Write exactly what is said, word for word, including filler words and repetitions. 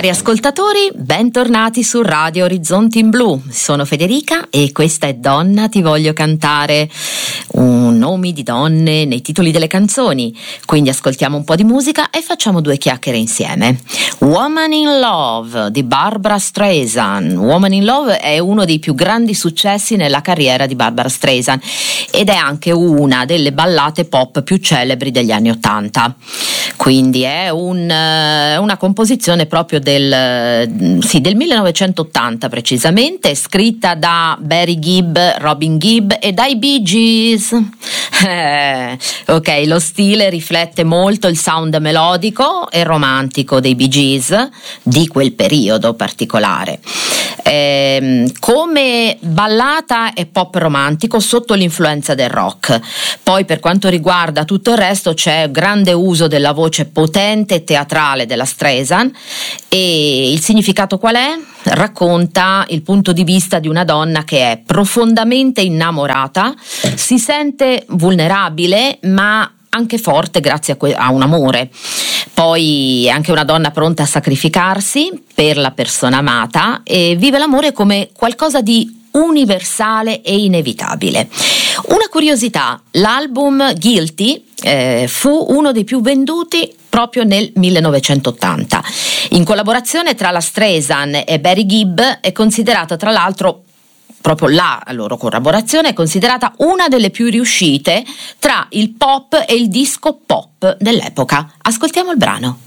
Cari ascoltatori, bentornati su Radio Orizzonti in Blu. Sono Federica e questa è Donna ti voglio cantare, un nomi di donne nei titoli delle canzoni. Quindi ascoltiamo un po' di musica e facciamo due chiacchiere insieme. Woman in Love di Barbra Streisand. Woman in Love è uno dei più grandi successi nella carriera di Barbra Streisand ed è anche una delle ballate pop più celebri degli anni Ottanta. Quindi è un, una composizione proprio del, sì, del millenovecentottanta precisamente, scritta da Barry Gibb, Robin Gibb e dai Bee Gees. Eh, ok, lo stile riflette molto il sound melodico e romantico dei Bee Gees di quel periodo particolare. Eh, come ballata e pop romantico sotto l'influenza del rock. Poi per quanto riguarda tutto il resto c'è grande uso della voce potente e teatrale della Streisand, e il significato qual è? Racconta il punto di vista di una donna che è profondamente innamorata, si sente vulnerabile ma anche forte grazie a, que- a un amore. Poi è anche una donna pronta a sacrificarsi per la persona amata e vive l'amore come qualcosa di universale e inevitabile. Una curiosità, l'album Guilty eh, fu uno dei più venduti proprio nel millenovecentottanta. In collaborazione tra la Streisand e Barry Gibb è considerata tra l'altro proprio la loro collaborazione è considerata una delle più riuscite tra il pop e il disco pop dell'epoca. Ascoltiamo il brano.